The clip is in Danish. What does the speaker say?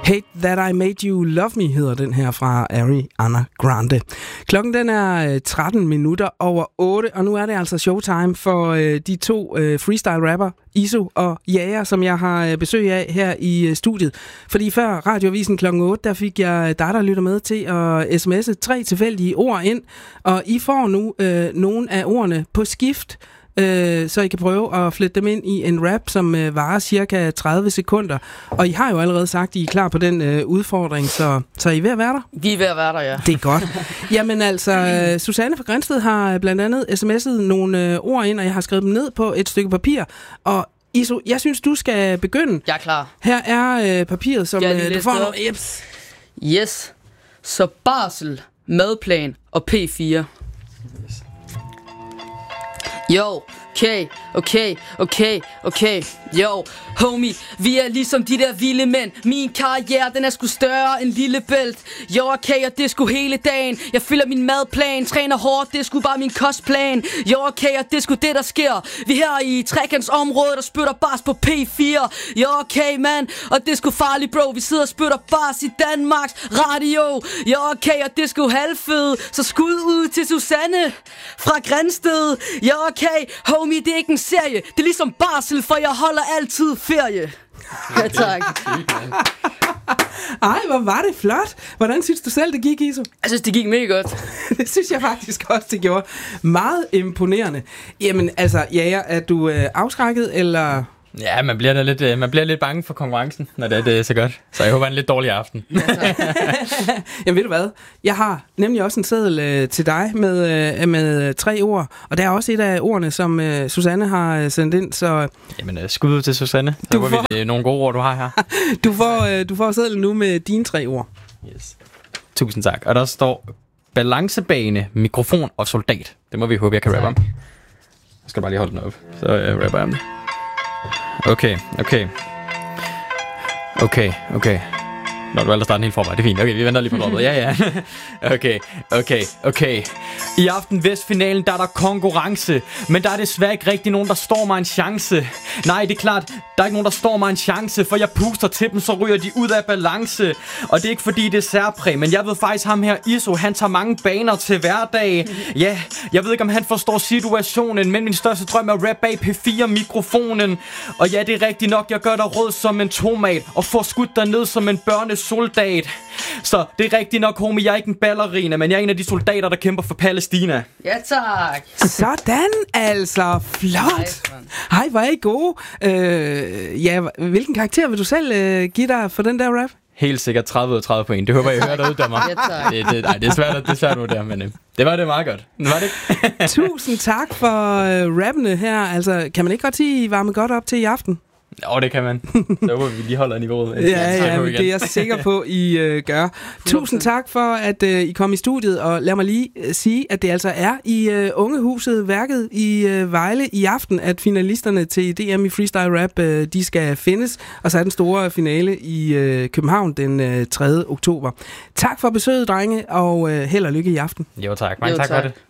Hate That I Made You Love Me hedder den her fra Ariana Grande. Klokken den er 13 minutter over 8, og nu er det altså showtime for de to freestyle rapper, Iso og Jager, som jeg har besøg af her i studiet. Fordi før Radioavisen klokken 8, der fik jeg dig, der lytter med, til at sms'e 3 tilfældige ord ind, og I får nu nogle af ordene på skift, så I kan prøve at flette dem ind i en rap, som varer cirka 30 sekunder. Og I har jo allerede sagt, at I er klar på den udfordring, så er I ved at være der? Vi er ved at være der, ja. Det er godt. Jamen altså, Susanne fra Grænsted har blandt andet sms'et nogle ord ind, og jeg har skrevet dem ned på et stykke papir. Og Iso, jeg synes, du skal begynde. Jeg er klar. Her er papiret, som du får nogle ips. Yes. Så barsel, madplan og P4. Yo, okay. Yo, homie, vi er ligesom de der vilde mænd. Min karriere, den er sgu større end Lillebælt. Jo, okay, og det er sgu hele dagen. Jeg følger min madplan, træner hårdt, det er sgu bare min kostplan. Jo, okay, og det er sgu det, der sker. Vi her i trekantsområdet, der spytter bars på P4. Jo, okay, man, og det er sgu farligt, bro. Vi sidder og spytter bars i Danmarks Radio. Jo, okay, og det er sgu halvfed. Så skud ud til Susanne fra Grænsted. Jo, okay, homie, det er ikke en serie. Det er ligesom barsel, for jeg holder altid ferie. Ja, tak. Ej, hvor var det flot. Hvordan synes du selv, det gik, Iso? Jeg synes, det gik mega godt. Det synes jeg faktisk også, det gjorde. Meget imponerende. Jamen, altså, Jager, er du afskrækket, eller... Ja, man bliver lidt bange for konkurrencen, når det er så godt. Så jeg håber, en lidt dårlig aften. Ja, jamen, ved du hvad? Jeg har nemlig også en seddel til dig med 3 ord. Og der er også et af ordene, som Susanne har sendt ind, så... Jamen, skud ud til Susanne. Så håber vi, nogle gode ord, du har her. Du får sedlen nu med dine 3 ord. Yes. Tusind tak. Og der står balancebane, mikrofon og soldat. Det må vi håbe, jeg kan rappe om. Jeg skal bare lige holde den op, så rapper jeg om det. Okay. Nå, du er allerede startet helt forvejen. Det er fint. Okay, vi venter lige på droppet. Ja. Okay. I aften Vestfinalen, der er der konkurrence. Men der er desværre ikke rigtig nogen, der står mig en chance. Nej, det er klart, der er ikke nogen, der står mig en chance. For jeg puster til dem, så ryger de ud af balance. Og det er ikke fordi, det er særpræg. Men jeg ved faktisk, ham her Iso, han tager mange baner til hverdag. Ja, jeg ved ikke, om han forstår situationen. Men min største drøm er at rap bag P4-mikrofonen. Og ja, det er rigtigt nok, jeg gør dig rød som en tomat. Og får skudt dig ned som en soldat. Så det er rigtigt nok, homie, jeg er ikke en ballerina, men jeg er en af de soldater, der kæmper for Palæstina. Ja, tak. Sådan altså. Flot. Hej, hvor er I gode. Hvilken karakter vil du selv give dig for den der rap? Helt sikkert 30 ud af 30 point. Det håber jeg hører derude, der mig. Ja, tak. Det er svært nu der, men det var meget godt. Var det ikke? Tusind tak for rappene her. Altså, kan man ikke godt sige, I varmer godt op til i aften? Jo, det kan man. Så håber vi lige holder niveauet. Ja, det er jeg sikker på, I gør. Tusind tak for, at I kom i studiet, og lad mig lige sige, at det altså er i Ungehuset, værket i Vejle i aften, at finalisterne til DM i Freestyle Rap, de skal findes, og så er den store finale i København den 3. oktober. Tak for besøget, drenge, og held og lykke i aften. Jo, tak. Mange tak for det.